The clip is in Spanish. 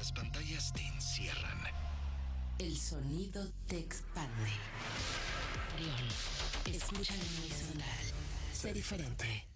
las pantallas te encierran. El sonido te expande. Escucha el Noise Central. Sé diferente.